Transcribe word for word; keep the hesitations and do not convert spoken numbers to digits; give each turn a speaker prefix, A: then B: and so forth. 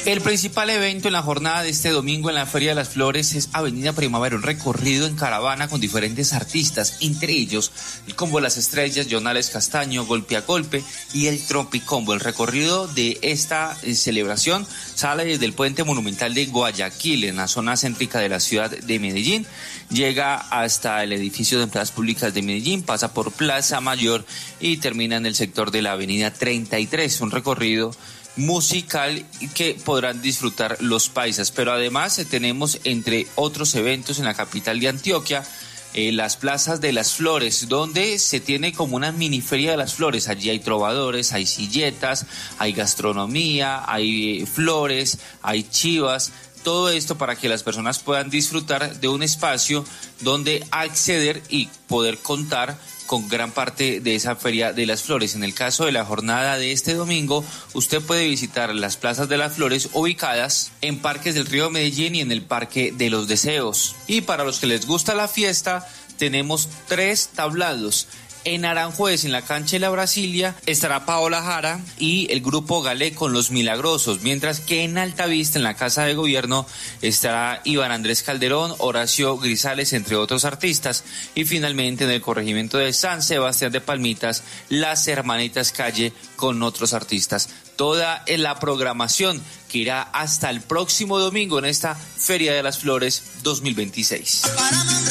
A: El principal evento en la jornada de este domingo en la Feria de las Flores es Avenida Primavera, un recorrido en caravana con diferentes artistas, entre ellos el Combo Las Estrellas, Jonales Castaño, Golpe a Golpe y el Tropicombo. El recorrido de esta eh, celebración sale desde el Puente Monumental de Guayaquil, en la zona céntrica de la ciudad de Medellín, llega hasta el edificio de Empleadas Públicas de Medellín, pasa por Plaza Mayor y termina en el sector de la Avenida treinta y tres, un recorrido musical que podrán disfrutar los paisas. Pero además eh, tenemos, entre otros eventos en la capital de Antioquia, eh, las plazas de las flores, donde se tiene como una mini feria de las flores. Allí hay trovadores, hay silletas, hay gastronomía, hay eh, flores, hay chivas. Todo esto para que las personas puedan disfrutar de un espacio donde acceder y poder contar con gran parte de esa Feria de las Flores. En el caso de la jornada de este domingo, usted puede visitar las plazas de las flores ubicadas en Parques del Río Medellín y en el Parque de los Deseos. Y para los que les gusta la fiesta, tenemos tres tablados. En Aranjuez, en la cancha de la Brasilia, estará Paola Jara y el grupo Galé con Los Milagrosos, mientras que en Altavista, en la Casa de Gobierno, estará Iván Andrés Calderón, Horacio Grisales, entre otros artistas. Y finalmente en el corregimiento de San Sebastián de Palmitas, Las Hermanitas Calle con otros artistas. Toda la programación que irá hasta el próximo domingo en esta Feria de las Flores dos mil veintiséis.